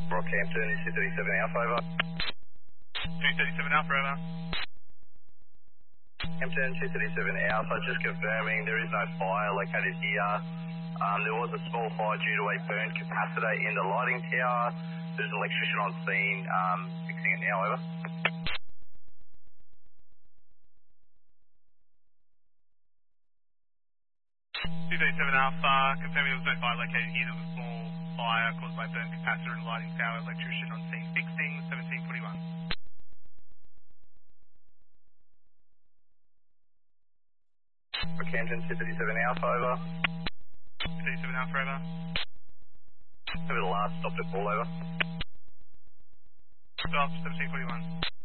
Rockhampton, 237 Alpha, over. 237 Alpha, over. Hampton, 237 Alpha, just confirming there is no fire located here. There was a small fire due to a burnt capacitor in the lighting tower. There's an electrician on scene fixing it now, over. 237 Alpha, confirming there was no fire located here. There was a small fire caused by burnt capacitor in the lighting tower. Electrician on scene fixing, 1741. Rockhampton, 237 Alpha, over. 237 Alpha, over. Over the last stop to call, over. Stop, 1741.